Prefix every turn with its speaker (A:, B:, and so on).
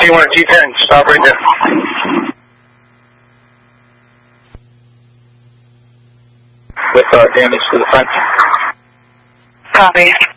A: T1 T10, stop right there. With damage to the front.
B: Copy.